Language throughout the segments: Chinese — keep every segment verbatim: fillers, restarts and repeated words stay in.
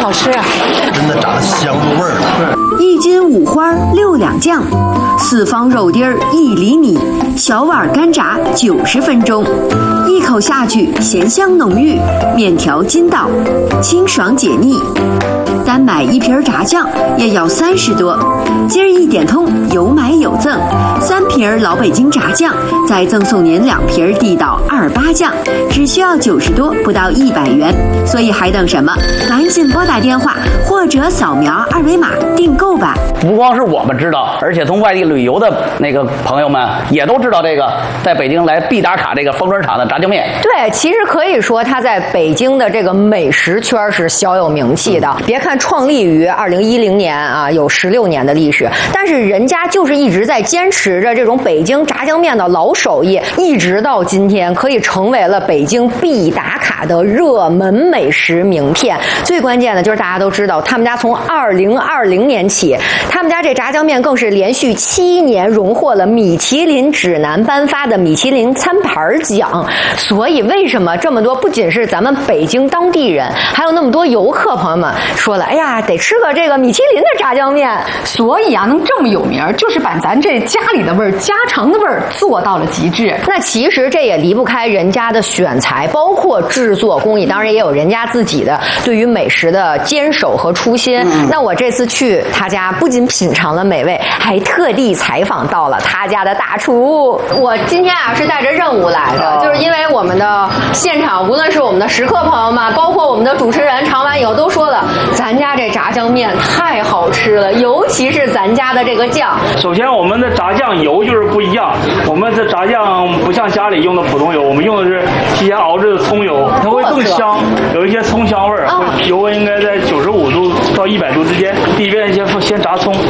好吃啊！ 真的炸的香入味儿了。 一斤五花六两酱，四方肉丁儿一厘米，小碗干炸九十分钟，一口下去咸香浓郁，面条筋道，清爽解腻。单买一瓶炸酱也要三十多，今儿一点通有买有赠，三瓶老北京炸酱，再赠送您两瓶地道二八酱，只需要九十多，不到一百元。所以还等什么？赶紧拨打电话或者扫描二维码订购吧。 不光是我们知道，而且从外地旅游的那个朋友们也都知道这个，在北京来必打卡这个方砖厂的炸酱面。 对，其实可以说它在北京的这个美食圈是小有名气的。别看创立于二零一零年啊，有十六年的历史，但是人家就是一直在坚持着这种北京炸酱面的老手艺，一直到今天可以成为了北京必打卡的热门美食名片。最关键的就是大家都知道，他们家从二零二零年起，他们家这炸酱面更是连续七年荣获了米其林指南颁发的米其林餐盘奖。所以为什么这么多不仅是咱们北京当地人，还有那么多游客朋友们说了，哎呀，得吃个这个米其林的炸酱面。 所以啊，能这么有名，就是把咱这家里的味儿、家常的味儿做到了极致。 那其实这也离不开人家的选材，包括制作工艺，当然也有人家自己的对于美食的坚守和初心。嗯、那我这次去他家，不仅品尝了美味，还特地采访到了他家的大厨。我今天啊是带着任务来的，就是因为我们的现场，无论是我们的食客朋友们，包括我们的主持人，尝完以后都说了，咱家这炸酱面太好吃了，尤其是咱家的这个酱。 首先，我们的炸酱油就是不一样，我们的炸酱不像家里用的普通油，我们用的是提前熬制的葱油，它会更香，有一些葱香味儿。啊、油温应该在九十五度到一百度之间。第一遍先先炸葱，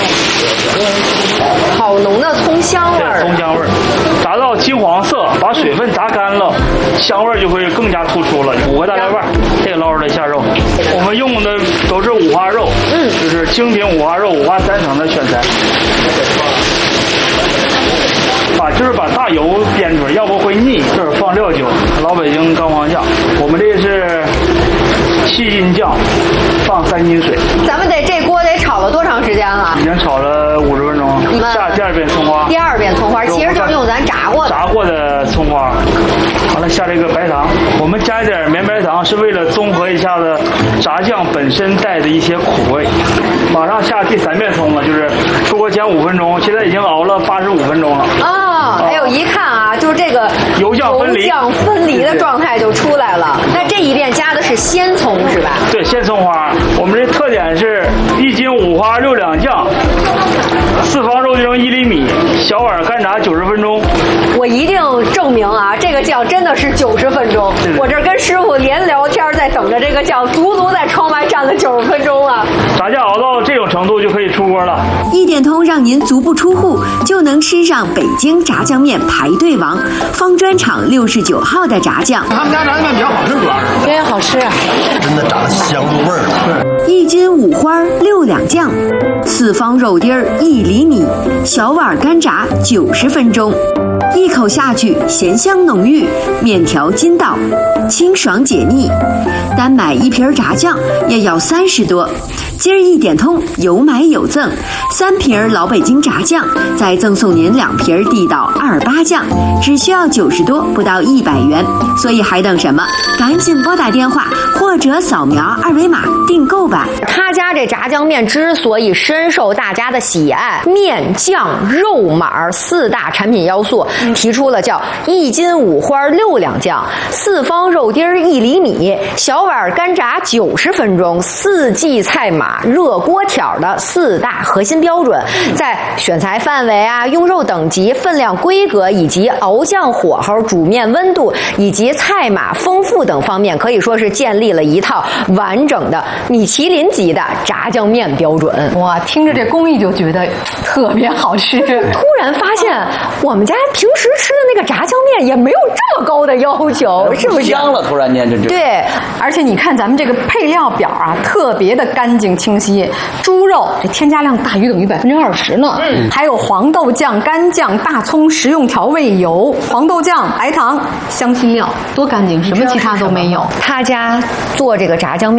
好浓的葱香味儿， 葱香味儿，炸到金黄色，把水分炸干了，香味儿就会更加突出了。五个大料瓣，这个捞出来下肉，我们用的都是五花肉，嗯，就是精品五花肉，五花三层的选材。把就是把大油煸出来，要不会腻。这儿放料酒，老北京干黄酱，我们这是七斤酱，放三斤水。 咱们得这锅得炒了多长时间了？ 已经炒了五十分钟。下第二遍葱花。 第二遍葱花，其实就是用咱炸过的。 炸过的葱花，完了下这个白糖，我们加一点绵白糖，是为了综合一下子炸酱本身带的一些苦味。马上下第三遍葱了，就是出锅前五分钟，现在已经熬了八十五分钟了。 啊、哦，哎呦，一看啊，就是这个油酱分离， 油酱分离的状态就出来了。那这一遍加的是鲜葱是吧？ 对，鲜葱花。我们这特点是一斤五花六两酱，四方肉丁一厘米，小碗干炸九十分钟。 我一定证明啊，这个酱真的是九十分钟。我这跟师傅连聊天，在等着这个酱，足足在窗外站了九十分钟了。 炸酱熬到这种程度就可以出锅了。 一点通让您足不出户就能吃上北京炸酱面排队王，方砖厂六十九号的炸酱。 他们家炸酱面比较好吃，主要是对，好吃啊！ 真的炸的香入味儿了。 一斤五花六两酱，四方肉丁儿一厘米，小碗干炸九十分钟，一口下去咸香浓郁，面条筋道，清爽解腻。单买一瓶炸酱也要三十多，今儿一点通有买有赠，三瓶老北京炸酱，再赠送您两瓶地道二八酱，只需要九十多，不到一百元。所以还等什么？赶紧拨打电话或者扫描二维码订购吧。 他家这炸酱面之所以深受大家的喜爱，面酱肉码四大产品要素，提出了叫一斤五花六两酱，四方肉丁一厘米，小碗干炸九十分钟，四季菜码热锅挑的四大核心标准。在选材范围啊、用肉等级、分量规格以及熬酱火候、煮面温度以及菜码丰富等方面，可以说是建立了一套完整的米其林级的炸酱面标准。 哇，听着这工艺就觉得特别好吃。 突然发现我们家平时吃的那个炸酱面也没有这么高的要求，是不是？ 香了，突然间就就对，而且你看咱们这个配料表啊，特别的干净清晰。猪肉这添加量大于等于百分之二十呢，嗯，还有黄豆酱、干酱、大葱、食用调味油、黄豆酱、白糖、香辛料，多干净，什么其他都没有。 他家做这个炸酱面